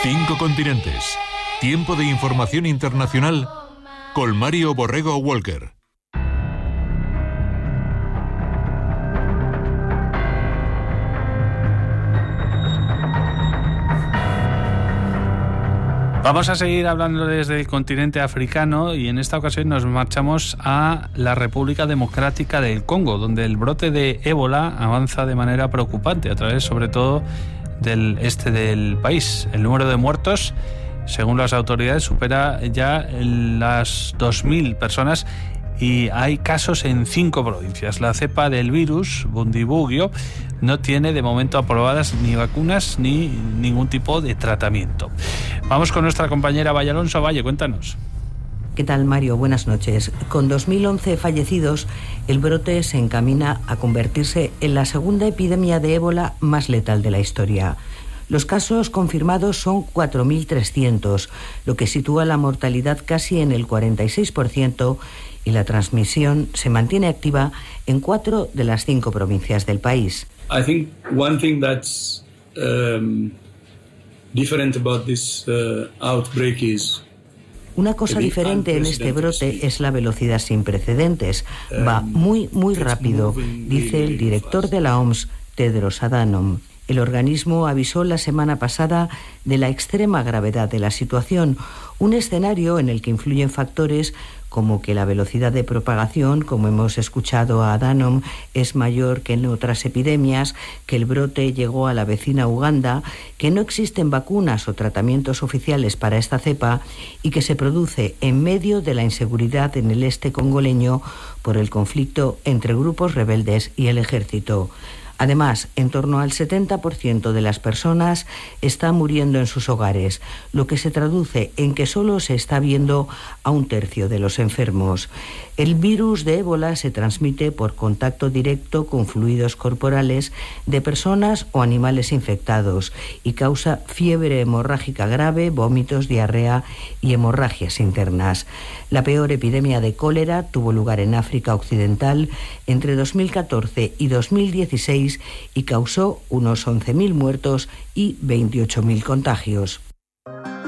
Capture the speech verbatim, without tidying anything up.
Cinco continentes. Tiempo de información internacional con Mario Borrego Walker. Vamos a seguir hablando desde el continente africano y en esta ocasión nos marchamos a la República Democrática del Congo, donde el brote de ébola avanza de manera preocupante a través sobre todo del este del país. El número de muertos, según las autoridades, supera ya las dos mil personas y hay casos en cinco provincias. La cepa del virus, Bundibugyo, no tiene de momento aprobadas ni vacunas ni ningún tipo de tratamiento. Vamos con nuestra compañera Valle Alonso. Valle, cuéntanos. ¿Qué tal, Mario? Buenas noches. Con dos mil once fallecidos, el brote se encamina a convertirse en la segunda epidemia de ébola más letal de la historia. Los casos confirmados son cuatro mil trescientos, lo que sitúa la mortalidad casi en el cuarenta y seis por ciento y la transmisión se mantiene activa en cuatro de las cinco provincias del país. I think one thing that's um, different about this uh, outbreak is Una cosa diferente en este brote es la velocidad sin precedentes. Va muy, muy rápido, dice el director de la O M S, Tedros Adhanom. El organismo avisó la semana pasada de la extrema gravedad de la situación, un escenario en el que influyen factores como que la velocidad de propagación, como hemos escuchado a Adhanom, es mayor que en otras epidemias, que el brote llegó a la vecina Uganda, que no existen vacunas o tratamientos oficiales para esta cepa y que se produce en medio de la inseguridad en el este congoleño por el conflicto entre grupos rebeldes y el ejército. Además, en torno al setenta por ciento de las personas está muriendo en sus hogares, lo que se traduce en que solo se está viendo a un tercio de los enfermos. El virus de ébola se transmite por contacto directo con fluidos corporales de personas o animales infectados y causa fiebre hemorrágica grave, vómitos, diarrea y hemorragias internas. La peor epidemia de cólera tuvo lugar en África Occidental entre dos mil catorce y dos mil dieciséis y causó unos once mil muertos y veintiocho mil contagios.